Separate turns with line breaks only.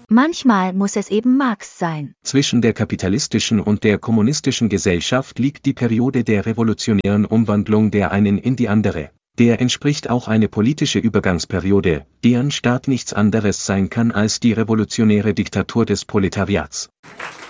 Manchmal muss es eben Marx sein.
Zwischen der kapitalistischen und der kommunistischen Gesellschaft liegt die Periode der revolutionären Umwandlung der einen in die andere. Der entspricht auch eine politische Übergangsperiode, deren Start nichts anderes sein kann als die revolutionäre Diktatur des Proletariats.